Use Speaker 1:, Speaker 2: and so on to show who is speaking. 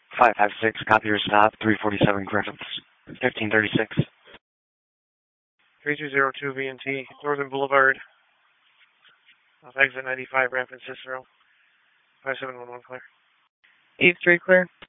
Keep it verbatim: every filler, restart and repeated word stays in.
Speaker 1: five five six, copy your stop, three forty-seven Griffiths, fifteen thirty-six.
Speaker 2: three two zero two V N T, Northern Boulevard, off exit ninety-five, Rampant Cicero, five seven one one clear.
Speaker 3: eight three clear.